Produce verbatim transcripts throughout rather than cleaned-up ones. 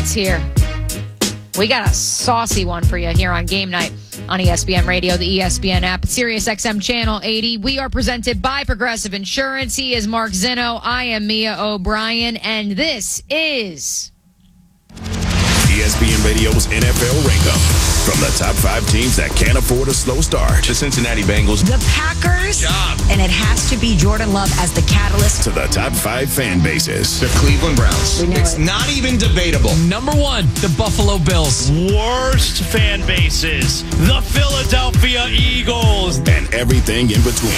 It's here. We got a saucy one for you here on Game Night on E S P N Radio, the E S P N app, Sirius X M Channel eighty. We are presented by Progressive Insurance. He is Mark Zinno. I am Mia O'Brien, and this is E S P N Radio's N F L Rankup. From the top five teams that can't afford a slow start, the Cincinnati Bengals, the Packers, job. And it has to be Jordan Love as the catalyst, to the top five fan bases. The Cleveland Browns. It's it. not even debatable. Number one, the Buffalo Bills. Worst fan bases, the Philadelphia Eagles. And everything in between.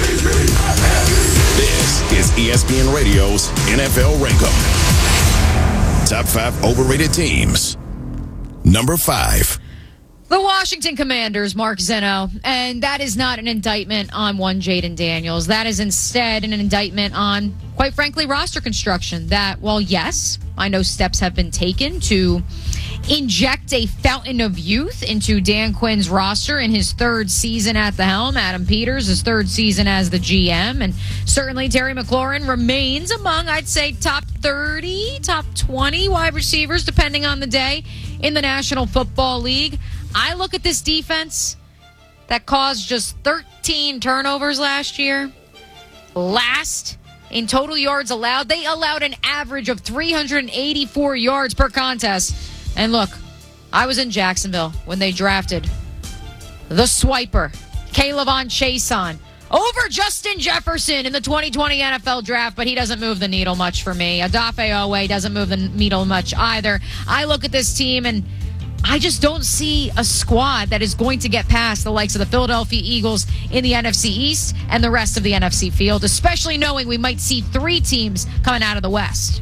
This is E S P N Radio's N F L Rankup. Top five overrated teams. Number five. the Washington Commanders, Mark Zinno. And that is not an indictment on one Jaden Daniels. That is instead an indictment on, quite frankly, roster construction. That, well, yes, I know steps have been taken to inject a fountain of youth into Dan Quinn's roster in his third season at the helm. Adam Peters, his third season as the G M. And certainly Terry McLaurin remains among, I'd say, top thirty, top twenty wide receivers, depending on the day, in the National Football League. I look at this defense that caused just thirteen turnovers last year. Last in total yards allowed. They allowed an average of three hundred eighty-four yards per contest. And look, I was in Jacksonville when they drafted the swiper, K'Lavon Chaisson, over Justin Jefferson in the twenty twenty N F L Draft, but he doesn't move the needle much for me. Odafe Oweh doesn't move the needle much either. I look at this team, and I just don't see a squad that is going to get past the likes of the Philadelphia Eagles in the N F C East and the rest of the N F C field, especially knowing we might see three teams coming out of the West.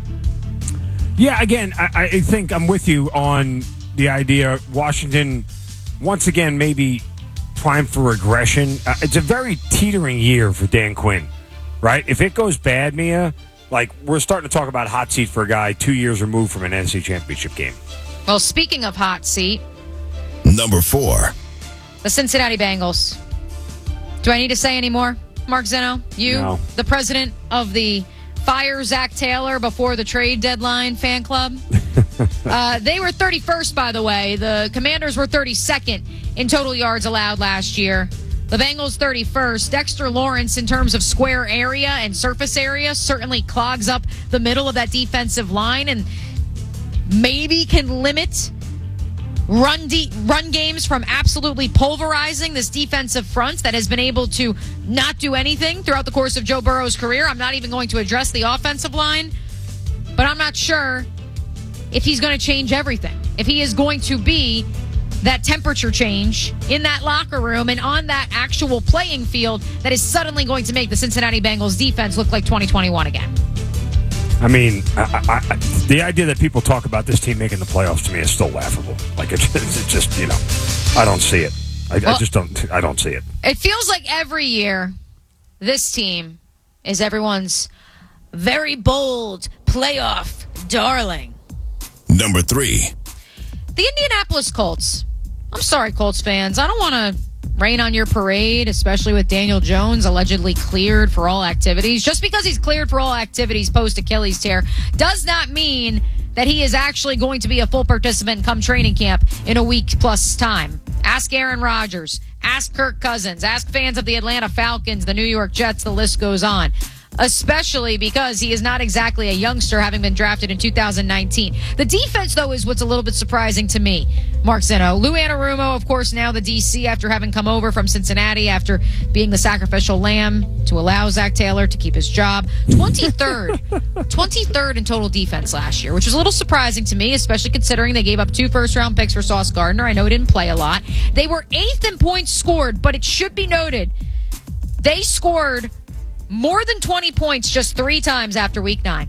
Yeah, again, I, I think I'm with you on the idea. Washington, once again, maybe primed for regression. Uh, it's a very teetering year for Dan Quinn, right? If it goes bad, Mia, like we're starting to talk about hot seat for a guy two years removed from an N F C Championship game. Well, speaking of hot seat, number four, the Cincinnati Bengals. Do I need to say any more, Mark Zinno? You, no. The president of the Fire Zach Taylor before the trade deadline fan club. uh, they were thirty-first, by the way. The Commanders were thirty-second in total yards allowed last year. The Bengals thirty-first. Dexter Lawrence, in terms of square area and surface area, certainly clogs up the middle of that defensive line and maybe can limit run de- run games from absolutely pulverizing this defensive front that has been able to not do anything throughout the course of Joe Burrow's career. I'm not even going to address the offensive line, but I'm not sure if he's going to change everything. If he is going to be that temperature change in that locker room and on that actual playing field that is suddenly going to make the Cincinnati Bengals defense look like twenty twenty-one again. I mean, I, I, the idea that people talk about this team making the playoffs to me is still laughable. Like, it's just, it's just you know, I don't see it. I, well, I just don't. I don't see it. It feels like every year, this team is everyone's very bold playoff darling. Number three, the Indianapolis Colts. I'm sorry, Colts fans. I don't want to rain on your parade, especially with Daniel Jones allegedly cleared for all activities. Just because he's cleared for all activities post-Achilles tear does not mean that he is actually going to be a full participant come training camp in a week plus time. Ask Aaron Rodgers. Ask Kirk Cousins. Ask fans of the Atlanta Falcons, the New York Jets. The list goes on. Especially because he is not exactly a youngster, having been drafted in two thousand nineteen. The defense, though, is what's a little bit surprising to me, Mark Zinno. Lou Anarumo, of course, now the D C after having come over from Cincinnati after being the sacrificial lamb to allow Zach Taylor to keep his job. twenty-third. twenty-third in total defense last year, which was a little surprising to me, especially considering they gave up two first-round picks for Sauce Gardner. I know he didn't play a lot. They were eighth in points scored, but it should be noted, they scored more than twenty points just three times after week nine.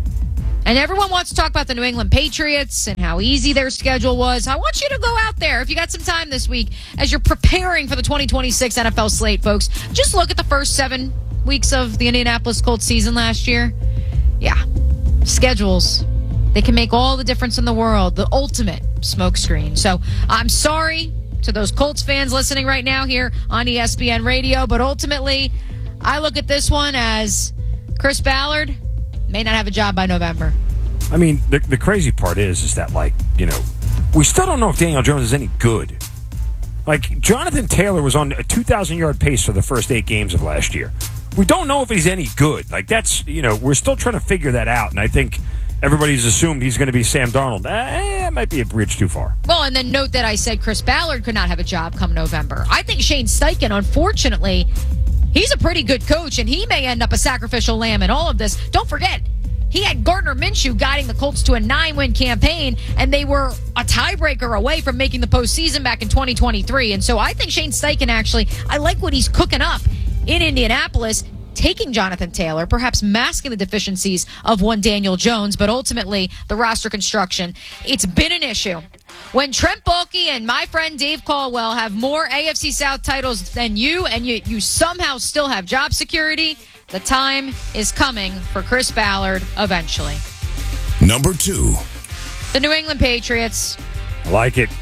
And everyone wants to talk about the New England Patriots and how easy their schedule was. I want you to go out there, if you got some time this week, as you're preparing for the twenty twenty-six N F L slate, folks. Just look at the first seven weeks of the Indianapolis Colts season last year. Yeah, schedules, they can make all the difference in the world. The ultimate smokescreen. So I'm sorry to those Colts fans listening right now here on E S P N Radio, but ultimately, I look at this one as Chris Ballard may not have a job by November. I mean, the, the crazy part is, is that, like, you know, we still don't know if Daniel Jones is any good. Like, Jonathan Taylor was on a two thousand yard pace for the first eight games of last year. We don't know if he's any good. Like, that's, you know, we're still trying to figure that out. And I think everybody's assumed he's going to be Sam Darnold. Eh, that might be a bridge too far. Well, and then note that I said Chris Ballard could not have a job come November. I think Shane Steichen, unfortunately, he's a pretty good coach, and he may end up a sacrificial lamb in all of this. Don't forget, he had Gardner Minshew guiding the Colts to a nine-win campaign, and they were a tiebreaker away from making the postseason back in twenty twenty-three. And so I think Shane Steichen actually, I like what he's cooking up in Indianapolis, taking Jonathan Taylor, perhaps masking the deficiencies of one Daniel Jones, but ultimately the roster construction, it's been an issue. When Trent Baalke and my friend Dave Caldwell have more A F C South titles than you, and you, you somehow still have job security, the time is coming for Chris Ballard eventually. Number two. The New England Patriots. I like it.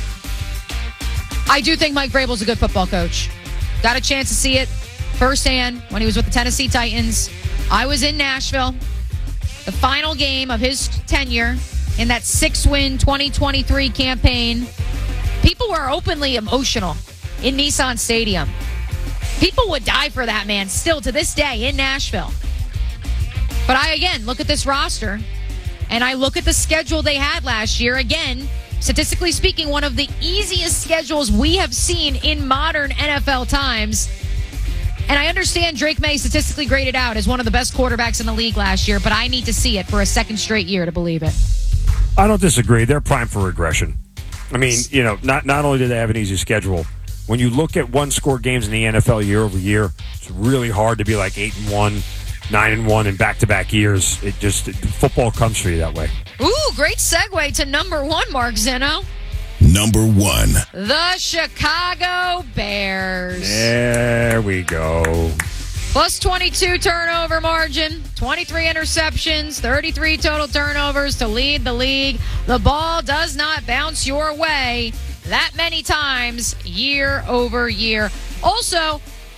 I do think Mike Vrabel's a good football coach. Got a chance to see it firsthand when he was with the Tennessee Titans. I was in Nashville, the final game of his tenure in that six-win twenty twenty-three campaign. People were openly emotional in Nissan Stadium. People would die for that man still to this day in Nashville. But I, again, look at this roster, and I look at the schedule they had last year. Again, statistically speaking, one of the easiest schedules we have seen in modern N F L times. And I understand Drake May statistically graded out as one of the best quarterbacks in the league last year, but I need to see it for a second straight year to believe it. I don't disagree. They're primed for regression. I mean, you know, not not only do they have an easy schedule, when you look at one-score games in the N F L year over year, it's really hard to be like eight and one, nine and one in back-to-back years. It just it, football comes for you that way. Ooh, great segue to number one, Mark Zeno. Number one. The Chicago Bears. There we go. Plus twenty-two turnover margin, twenty-three interceptions, thirty-three total turnovers to lead the league. The ball does not bounce your way that many times year over year. Also,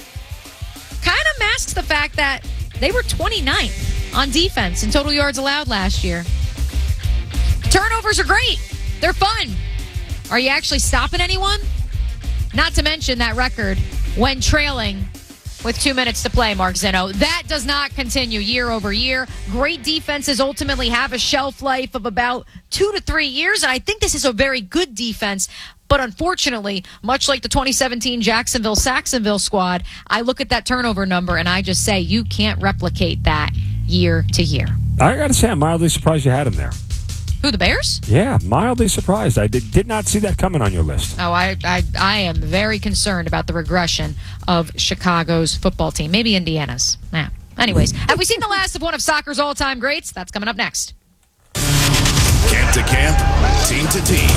kind of masks the fact that they were twenty-ninth on defense in total yards allowed last year. Turnovers are great. They're fun. Are you actually stopping anyone? Not to mention that record when trailing with two minutes to play, Mark Zeno. That does not continue year over year. Great defenses ultimately have a shelf life of about two to three years, and I think this is a very good defense. But unfortunately, much like the twenty seventeen Jacksonville-Saxonville squad, I look at that turnover number and I just say you can't replicate that year to year. I got to say, I'm mildly surprised you had him there. Who, the Bears? Yeah, mildly surprised. I did, did not see that coming on your list. Oh, I, I I am very concerned about the regression of Chicago's football team. Maybe Indiana's. Yeah. Anyways, have we seen the last of one of soccer's all-time greats? That's coming up next. Camp to camp, team to team.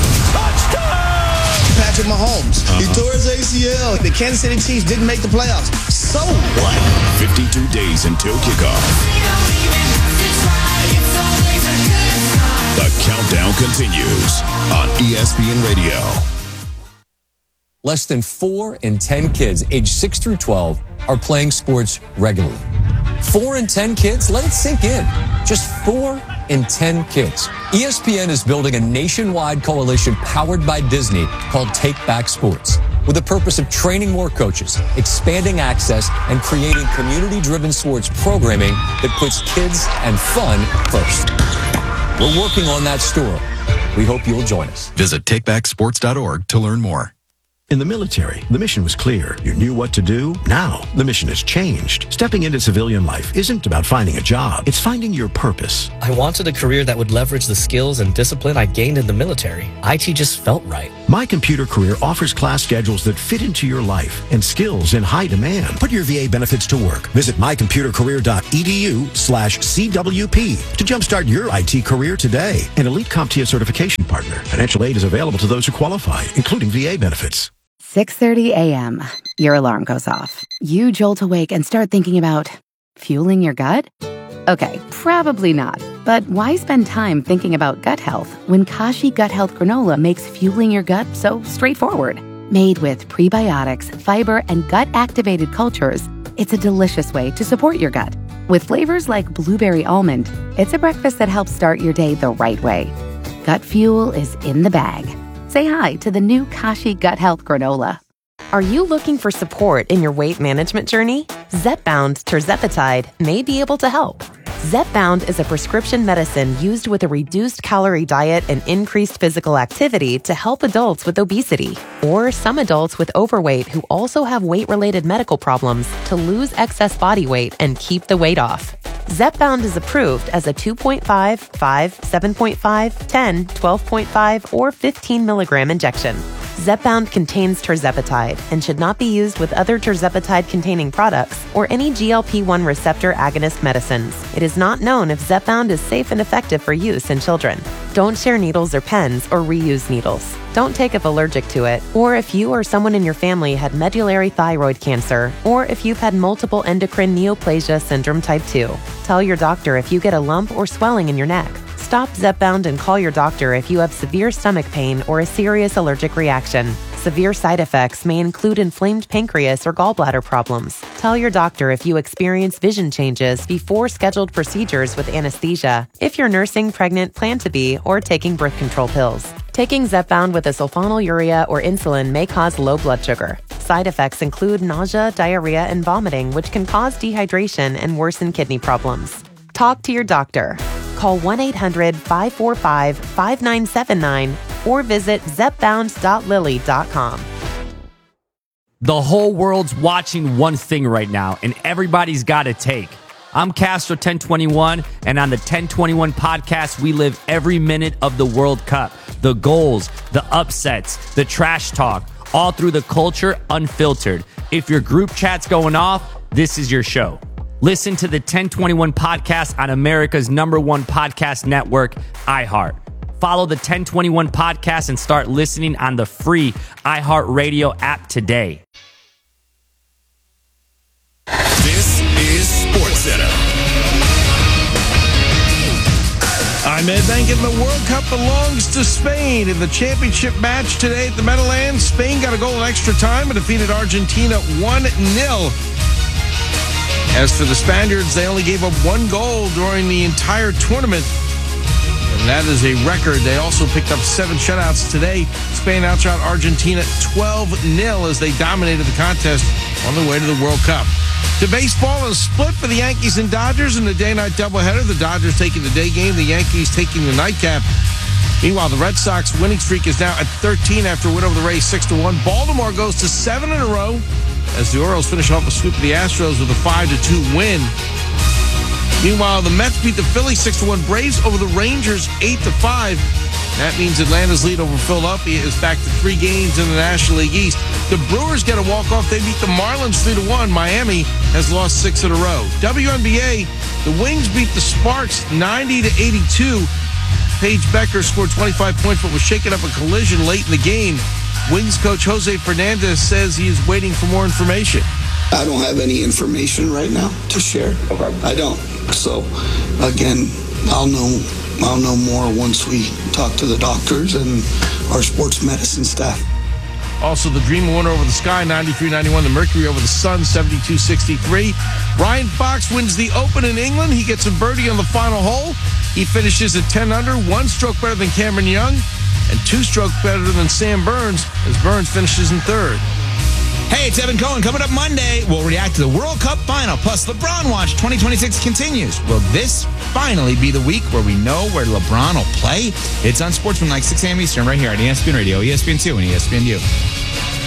Patrick Mahomes. Uh-huh. He tore his A C L. The Kansas City Chiefs didn't make the playoffs. So what? fifty-two days until kickoff. The countdown continues on E S P N Radio. Less than four in ten kids aged six through twelve are playing sports regularly. Four in ten kids? Let it sink in. Just four in ten kids. E S P N is building a nationwide coalition powered by Disney called Take Back Sports, with the purpose of training more coaches, expanding access, and creating community-driven sports programming that puts kids and fun first. We're working on that story. We hope you'll join us. Visit take back sports dot org to learn more. In the military, the mission was clear. You knew what to do. Now, the mission has changed. Stepping into civilian life isn't about finding a job. It's finding your purpose. I wanted a career that would leverage the skills and discipline I gained in the military. I T just felt right. My Computer Career offers class schedules that fit into your life and skills in high demand. Put your V A benefits to work. Visit my computer career dot e d u slash C W P to jumpstart your I T career today. An elite CompTIA certification partner. Financial aid is available to those who qualify, including V A benefits. six thirty a.m. Your alarm goes off. You jolt awake and start thinking about fueling your gut? Okay, probably not. But why spend time thinking about gut health when Kashi Gut Health Granola makes fueling your gut so straightforward? Made with prebiotics, fiber, and gut-activated cultures, it's a delicious way to support your gut. With flavors like blueberry almond, it's a breakfast that helps start your day the right way. Gut Fuel is in the bag. Say hi to the new Kashi Gut Health Granola. Are you looking for support in your weight management journey? Zepbound Tirzepatide may be able to help. Zepbound is a prescription medicine used with a reduced calorie diet and increased physical activity to help adults with obesity or some adults with overweight who also have weight-related medical problems to lose excess body weight and keep the weight off. Zepbound is approved as a two point five, five, seven point five, ten, twelve point five, or fifteen milligram injection. Zepbound contains tirzepatide and should not be used with other tirzepatide-containing products or any G L P one receptor agonist medicines. It is not known if Zepbound is safe and effective for use in children. Don't share needles or pens or reuse needles. Don't take if allergic to it, or if you or someone in your family had medullary thyroid cancer, or if you've had multiple endocrine neoplasia syndrome type two. Tell your doctor if you get a lump or swelling in your neck. Stop Zepbound and call your doctor if you have severe stomach pain or a serious allergic reaction. Severe side effects may include inflamed pancreas or gallbladder problems. Tell your doctor if you experience vision changes before scheduled procedures with anesthesia, if you're nursing, pregnant, plan to be, or taking birth control pills. Taking Zepbound with a sulfonylurea or insulin may cause low blood sugar. Side effects include nausea, diarrhea, and vomiting, which can cause dehydration and worsen kidney problems. Talk to your doctor. Call one eight hundred, five four five, five nine seven nine or visit zepbound dot lilly dot com. The whole world's watching one thing right now, and everybody's got a take. I'm Castro ten twenty-one, and on the ten twenty-one podcast, we live every minute of the World Cup. The goals, the upsets, the trash talk, all through the culture, unfiltered. If your group chat's going off, this is your show. Listen to the ten twenty-one podcast on America's number one podcast network, iHeart. Follow the ten twenty-one podcast and start listening on the free iHeartRadio app today. This is SportsCenter. I'm Ed Bankin. The World Cup belongs to Spain. In the championship match today at the Meadowlands, Spain got a goal in extra time and defeated Argentina one nil. As for the Spaniards, they only gave up one goal during the entire tournament, and that is a record. They also picked up seven shutouts today. Spain outshot Argentina twelve nil as they dominated the contest on their way to the World Cup. To baseball, a split for the Yankees and Dodgers in the day-night doubleheader. The Dodgers taking the day game, the Yankees taking the nightcap. Meanwhile, the Red Sox winning streak is now at thirteen after a win over the Rays six to one. Baltimore goes to seven in a row as the Orioles finish off a sweep of the Astros with a five to two win. Meanwhile, the Mets beat the Phillies six to one. Braves over the Rangers eight to five. That means Atlanta's lead over Philadelphia is back to three games in the National League East. The Brewers get a walk-off. They beat the Marlins three to one. Miami has lost six in a row. W N B A, the Wings beat the Sparks ninety to eighty-two. Paige Becker scored twenty-five points but was shaken up a collision late in the game. Wings coach Jose Fernandez says he is waiting for more information. I don't have any information right now to share. Okay. I don't. So, again, I'll know I'll know more once we talk to the doctors and our sports medicine staff. Also, the Dream won over the Sky, ninety-three ninety-one. The Mercury over the Sun, seventy-two sixty-three. Ryan Fox wins the Open in England. He gets a birdie on the final hole. He finishes at ten under, one stroke better than Cameron Young, and two strokes better than Sam Burns, as Burns finishes in third. Hey, it's Evan Cohen. Coming up Monday, we'll react to the World Cup final. Plus, LeBron Watch twenty twenty-six continues. Will this finally be the week where we know where LeBron will play? It's on Sportsman like six a.m. Eastern right here on E S P N Radio, E S P N two, and E S P N U.